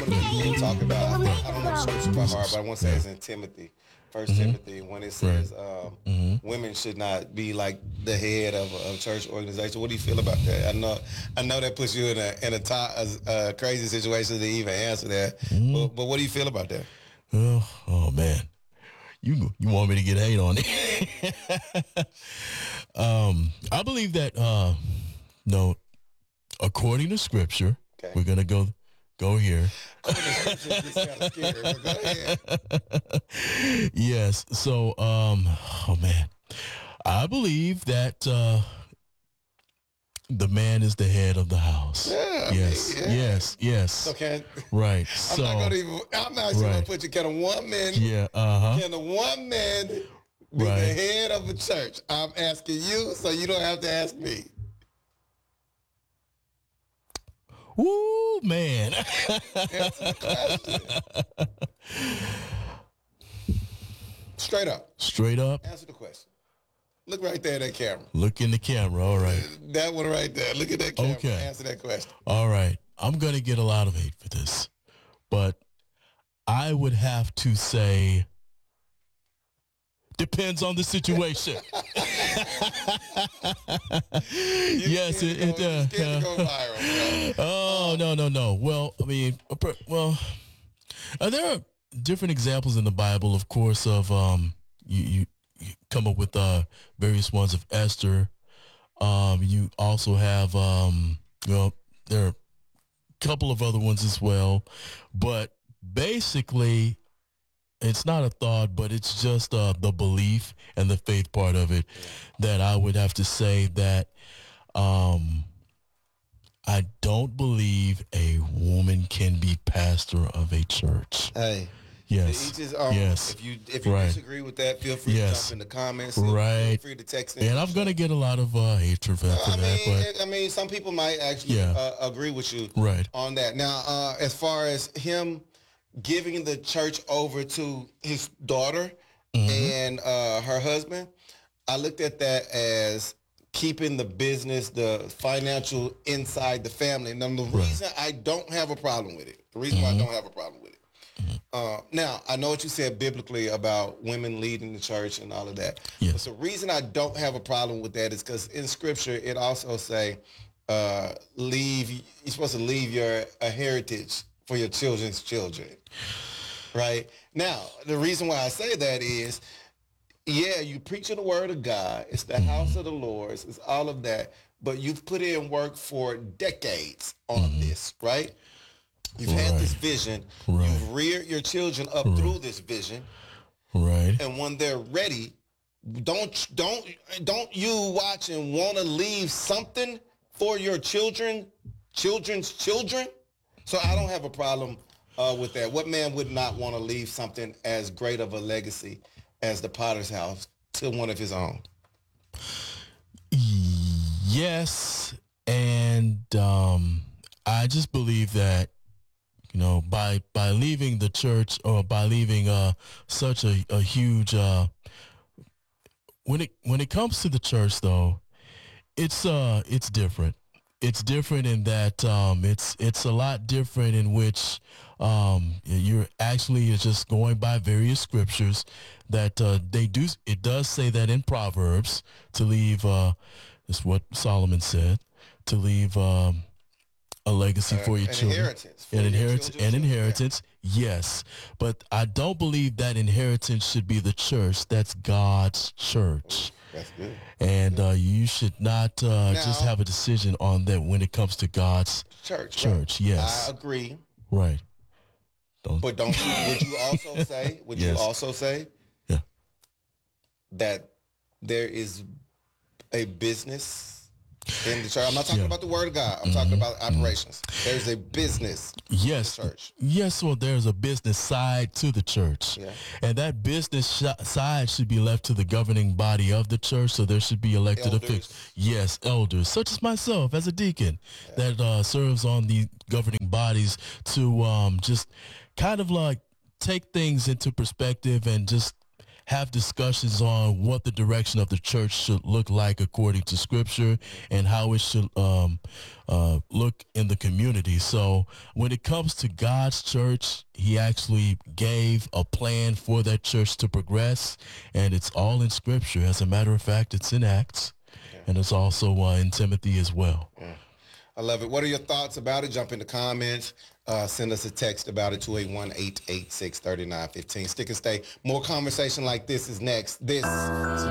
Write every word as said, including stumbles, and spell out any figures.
You talk about, I don't know the scripture by heart, but I want to say it's in Timothy, First mm-hmm. Timothy, when it says um, mm-hmm. women should not be like the head of a, of church organization. What do you feel about that? I know, I know that puts you in a in a, t- a, a crazy situation to even answer that. Mm-hmm. But, but what do you feel about that? Oh, oh man, you you want me to get hate on it? um, I believe that uh, no, according to Scripture, okay. we're gonna go. Go here. Yes. So, um, oh man, I believe that uh, the man is the head of the house. Yeah. Yes. I mean, yeah. Yes. Yes. Okay. Right. I'm so, not gonna even. I'm not right. gonna put you. Can a one man? Yeah. Uh huh. Can a one man be right. the head of a church? I'm asking you, so you don't have to ask me. Woo, man. Straight up. Straight up. Answer the question. Look right there at that camera. Look in the camera. All right. That one right there. Look at that camera. Okay. Answer that question. All right. I'm going to get a lot of hate for this, but I would have to say depends on the situation. Yes, it. it uh, uh, go viral, oh no, no, no. Well, I mean, well, uh, there are different examples in the Bible, of course. Of um, you, you, you come up with uh various ones of Esther. Um, you also have um, you know, there are a couple of other ones as well, but basically. It's not a thought, but it's just uh, the belief and the faith part of it that I would have to say that um, I don't believe a woman can be pastor of a church. Hey. Yes. Each is, um, yes. If you if you right. disagree with that, feel free yes. to jump in the comments. Right. Feel free to text in. And I'm going to get a lot of uh, hatred for, uh, for I that. Mean, but I mean, some people might actually yeah. uh, agree with you right. on that. Now, uh, as far as him giving the church over to his daughter mm-hmm. and uh, her husband, I looked at that as keeping the business, the financial inside the family. And the reason right. I don't have a problem with it, the reason mm-hmm. why I don't have a problem with it. Mm-hmm. Uh, now, I know what you said biblically about women leading the church and all of that. Yes. But the reason I don't have a problem with that is because in Scripture, it also say, uh, leave, you're supposed to leave your a heritage for your children's children, right? Now, the reason why I say that is, yeah, you preaching the word of God. It's the mm-hmm. house of the Lord. It's all of that. But you've put in work for decades on mm-hmm. this, right? You've right. had this vision. Right. You've reared your children up right. through this vision. Right. And when they're ready, don't don't don't you watch and want to leave something for your children, children's children? So I don't have a problem uh, with that. What man would not want to leave something as great of a legacy as the Potter's house to one of his own? Yes, and um, I just believe that, you know, by by leaving the church or by leaving uh, such a, a huge uh, when it when it comes to the church though, it's uh it's different. It's different in that um, it's it's a lot different in which um, you're actually just going by various scriptures that uh, they do. It does say that in Proverbs to leave. Uh, is what Solomon said, to leave um, a legacy uh, for your an children, inheritance for an your inheritance, children, an inheritance. Yeah. Yes, but I don't believe that inheritance should be the church. That's God's church. That's good. And uh, you should not uh, now, just have a decision on that when it comes to God's church. Church, right. yes. I agree. Right. Don't. But don't you, would you also say, would yes. you also say yeah. that there is a business in the church? I'm not talking yeah. about the word of God. I'm mm-hmm. talking about operations. Mm-hmm. There's a business yes. in the church. Yes, well, there's a business side to the church. Yeah. And that business sh- side should be left to the governing body of the church, so there should be elected officials. Yes, elders, such as myself as a deacon yeah. that uh, serves on the governing bodies to um, just kind of like take things into perspective and just have discussions on what the direction of the church should look like according to Scripture and how it should um, uh, look in the community. So when it comes to God's church, he actually gave a plan for that church to progress, and it's all in Scripture. As a matter of fact, it's in Acts, yeah. and it's also uh, in Timothy as well. Yeah. I love it. What are your thoughts about it? Jump in the comments. Uh, send us a text about it, two eight one, eight eight six, three nine one five. Stick and stay. More conversation like this is next. This